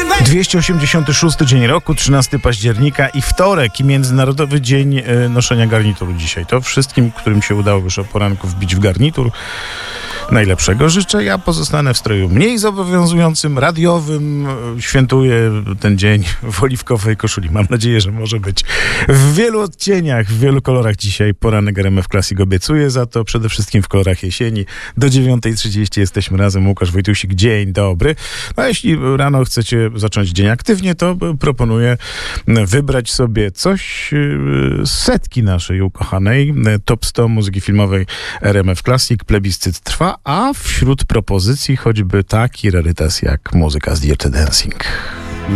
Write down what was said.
286 dzień roku, 13 października i wtorek, i Międzynarodowy Dzień Noszenia Garnituru dzisiaj. To wszystkim, którym się udało już o poranku wbić w garnitur, najlepszego życzę. Ja pozostanę w stroju mniej zobowiązującym, radiowym. Świętuję ten dzień w oliwkowej koszuli. Mam nadzieję, że może być w wielu odcieniach, w wielu kolorach dzisiaj. Poranek RMF Classic obiecuję za to. Przede wszystkim w kolorach jesieni. Do 9:30 jesteśmy razem. Łukasz Wojtusik, dzień dobry. A jeśli rano chcecie zacząć dzień aktywnie, to proponuję wybrać sobie coś z setki naszej ukochanej. Top 100 muzyki filmowej RMF Classic. Plebiscyt trwa, a wśród propozycji choćby taki rarytas jak muzyka z Dirty Dancing.